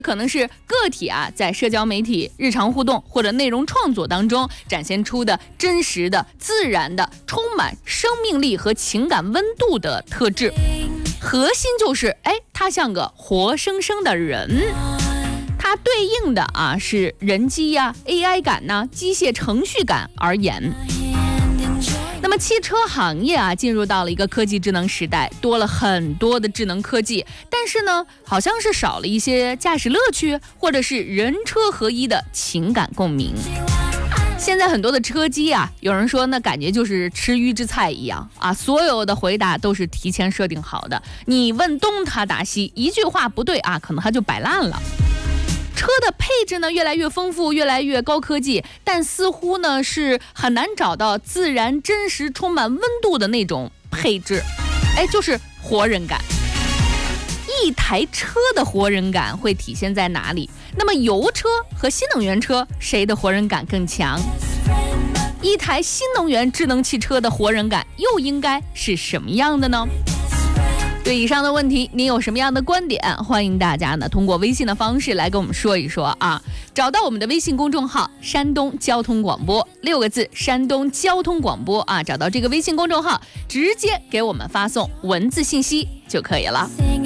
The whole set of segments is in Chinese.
可能是个体在社交媒体、日常互动或者内容创作当中展现出的真实的、自然的、充满生命力和情感温度的特质。核心就是它像个活生生的人，它对应的是人机AI 感机械程序感而言。那么汽车行业进入到了一个科技智能时代，多了很多的智能科技，但是呢，好像是少了一些驾驶乐趣，或者是人车合一的情感共鸣。现在很多的车机有人说那感觉就是吃预制菜一样所有的回答都是提前设定好的，你问东他答西，一句话不对可能他就摆烂了。车的配置呢越来越丰富，越来越高科技，但似乎呢是很难找到自然、真实、充满温度的那种配置，就是活人感。一台车的活人感会体现在哪里？那么油车和新能源车谁的活人感更强？一台新能源智能汽车的活人感又应该是什么样的呢？对以上的问题，您有什么样的观点？欢迎大家呢通过微信的方式来跟我们说一说找到我们的微信公众号“山东交通广播”6个字，山东交通广播找到这个微信公众号，直接给我们发送文字信息就可以了。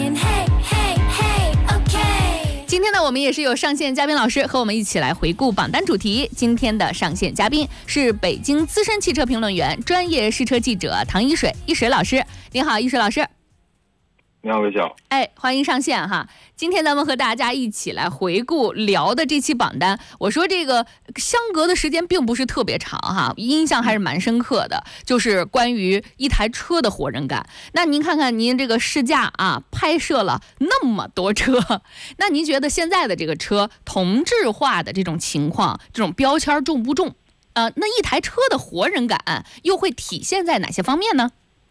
今天呢，我们也是有上线嘉宾老师和我们一起来回顾榜单主题。今天的上线嘉宾是北京资深汽车评论员、专业试车记者唐一水老师。您好，一水老师。 你好，微笑。 欢迎上线哈！今天咱们和大家一起来回顾聊的这期榜单。我说这个相隔的时间并不是特别长印象还是蛮深刻的，就是关于一台车的活人感。那您看看您这个试驾拍摄了那么多车，那您觉得现在的这个车同质化的这种情况，这种标签重不重？那一台车的活人感又会体现在哪些方面呢？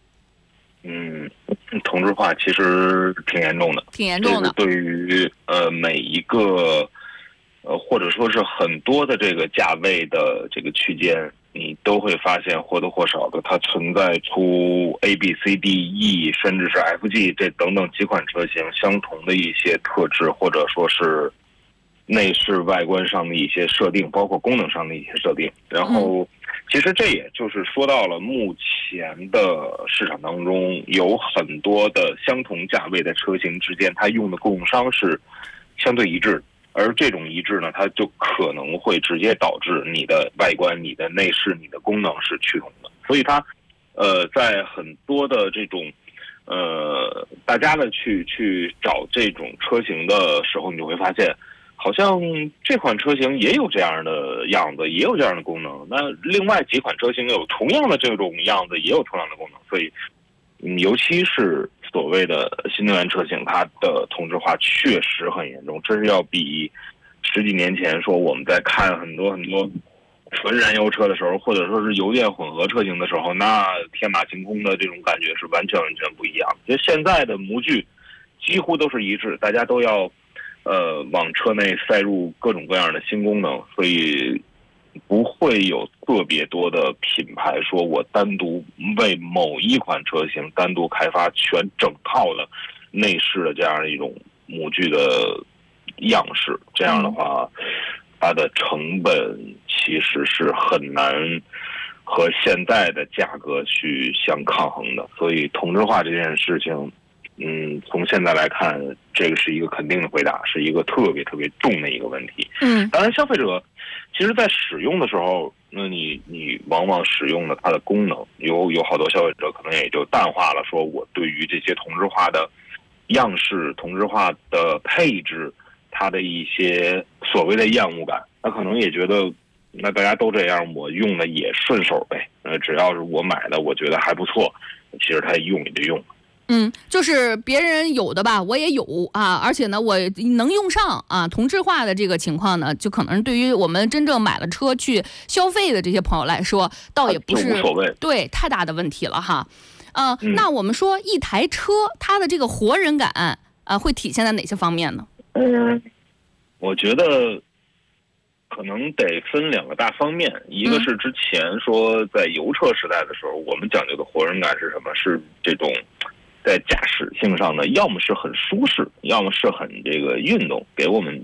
同质化其实挺严重的，对于每一个或者说是很多的这个价位的这个区间，你都会发现或多或少的它存在出 A、B、C、D、E 甚至是 F、G 这等等几款车型相同的一些特质，或者说是内饰外观上的一些设定，包括功能上的一些设定。然后其实这也就是说到了目前的市场当中，有很多的相同价位的车型之间，它用的供应商是相对一致，而这种一致呢，它就可能会直接导致你的外观、你的内饰、你的功能是趋同的。所以它在很多的这种大家的去找这种车型的时候，你就会发现好像这款车型也有这样的样子，也有这样的功能，那另外几款车型有同样的这种样子，也有同样的功能。所以尤其是所谓的新能源车型，它的同质化确实很严重，这是要比10几年前说我们在看很多纯燃油车的时候，或者说是油电混合车型的时候，那天马行空的这种感觉是完全不一样。就现在的模具几乎都是一致，大家都要往车内塞入各种各样的新功能，所以不会有特别多的品牌说我单独为某一款车型单独开发全整套的内饰的这样一种模具的样式。这样的话，它的成本其实是很难和现在的价格去相抗衡的。所以同质化这件事情，从现在来看，这个是一个肯定的回答，是一个特别特别重的一个问题。当然消费者其实在使用的时候，那你往往使用了它的功能，有好多消费者可能也就淡化了，说我对于这些同质化的样式、同质化的配置，它的一些所谓的厌恶感，他可能也觉得那大家都这样，我用的也顺手呗，只要是我买的我觉得还不错，其实他用也就用。 就是别人有的吧，我也有而且呢，我能用上同质化的这个情况呢，就可能对于我们真正买了车去消费的这些朋友来说，倒也不是无所谓， 对太大的问题了哈。那我们说一台车它的这个活人感会体现在哪些方面呢？ 我觉得可能得分2个大方面，一个是之前说在油车时代的时候，我们讲究的活人感是什么？是这种在驾驶性上呢，要么是很舒适，要么是很这个运动，给我们